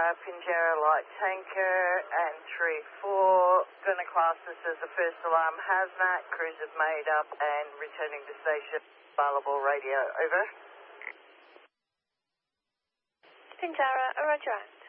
Pinjarra Light Tanker and 3-4. Going to class this as a first alarm hazmat. Crews have made up and returning to station. Available radio, over. Pinjarra, roger.